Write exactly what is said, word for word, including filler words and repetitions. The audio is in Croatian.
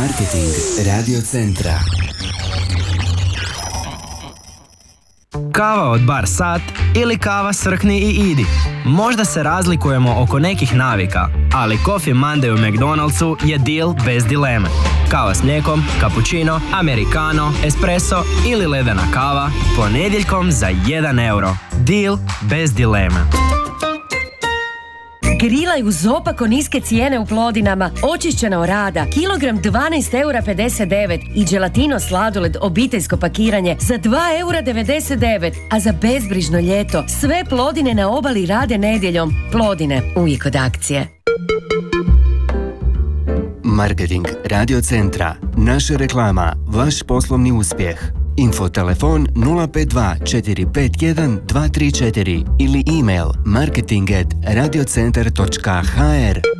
Marketing Radio Centra. Kava od bar sat ili kava srkni i idi. Možda se razlikujemo oko nekih navika, ali Coffee Monday u McDonald'su je deal bez dileme. Kava s mlijekom, cappuccino, americano, espresso ili ledena kava ponedjeljkom za jedan euro. Deal bez dileme. Grilaj uz opako niske cijene u Plodinama, očišćena orada, kilogram dvanaest eura pedeset devet i Gelatino sladoled obiteljsko pakiranje za dva eura devedeset devet, a za bezbrižno ljeto sve Plodine na obali rade nedjeljom. Plodine, uvijek od akcije. Marketing Radio Centra. Naša reklama, vaš poslovni uspjeh. Info telefon nula pet dva četiri pet jedan dva tri četiri ili email marketing at radiocentar točka h r.